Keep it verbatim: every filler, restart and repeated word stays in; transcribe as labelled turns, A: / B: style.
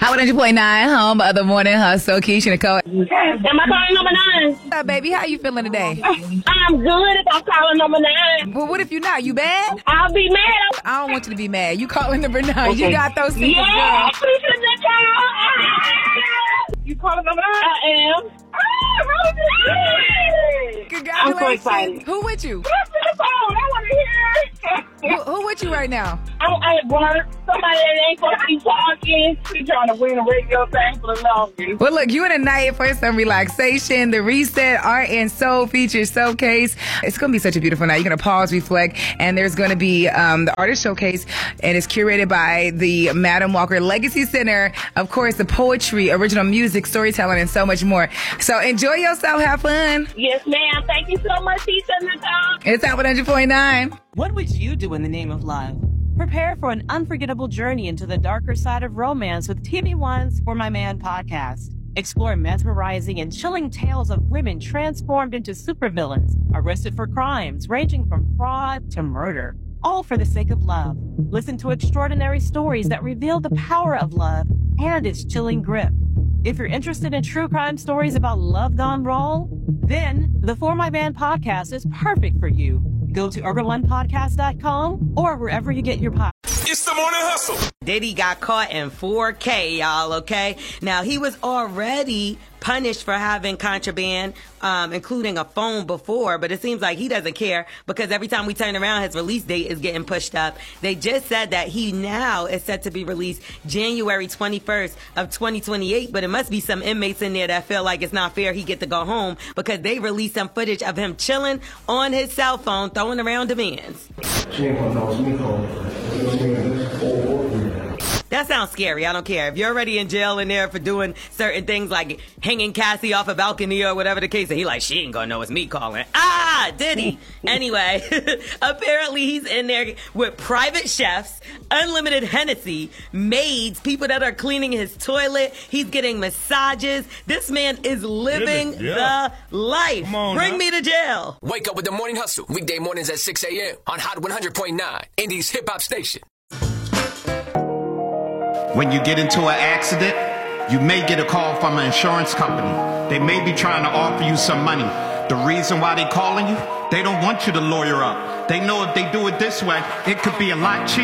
A: Hot one hundred point nine, home of the morning hustle. Keisha Nicole.
B: Am I calling number nine?
A: What's up, baby? How you feeling today?
B: I'm good if I'm calling number nine.
A: Well, what if you're not? You bad?
B: I'll be mad.
A: I don't want you to be mad. You calling number nine.
B: Okay.
A: You got those things,
B: Yeah,
A: girl.
B: you calling number nine? I am.
A: Congratulations.
B: I'm so excited.
A: Who with you?
B: Press the phone. I want to hear.
A: Who, who with you right now?
B: I'm at work. Somebody that ain't supposed to be talking. She's trying to win a radio thing for the longest.
A: Well, look, you in a night for some relaxation. The Reset Art and Soul Feature Showcase. It's going to be such a beautiful night. You're going to pause, reflect, and there's going to be um, the Artist Showcase, and it's curated by the Madam Walker Legacy Center. Of course, the poetry, original music, storytelling, and so much more. So enjoy yourself. Have fun.
B: Yes, ma'am. Thank you so much, Keisha Nicole.
A: It's at one hundred point nine.
C: What would you do in the name of love? Prepare for an unforgettable journey into the darker side of romance with T V One's For My Man podcast. Explore mesmerizing and chilling tales of women transformed into supervillains, arrested for crimes ranging from fraud to murder, all for the sake of love. Listen to extraordinary stories that reveal the power of love and its chilling grip. If you're interested in true crime stories about love gone wrong, then the For My Man podcast is perfect for you. Go to urban one podcast dot com or wherever you get your podcasts.
D: It's the morning hustle.
E: Diddy got caught in four K, y'all, okay? Now, he was already punished for having contraband, um, including a phone before, but it seems like he doesn't care because every time we turn around, his release date is getting pushed up. They just said that he now is set to be released January twenty-first of twenty twenty-eight, but it must be some inmates in there that feel like it's not fair he get to go home because they released some footage of him chilling on his cell phone, throwing around demands. That sounds scary. I don't care. If you're already in jail in there for doing certain things like hanging Cassie off a balcony or whatever the case, and he like, she ain't gonna know it's me calling. Ah, did he? Anyway, apparently he's in there with private chefs, unlimited Hennessy, maids, people that are cleaning his toilet. He's getting massages. This man is living
D: Living, yeah.
E: the life.
D: Come on,
E: Bring
D: now.
E: me to jail.
F: Wake up with the morning hustle. Weekday mornings at six a.m. on Hot one hundred point nine, Indy's hip hop station.
G: When you get into an accident, you may get a call from an insurance company. They may be trying to offer you some money. The reason why they calling you, they don't want you to lawyer up. They know if they do it this way, it could be a lot cheaper.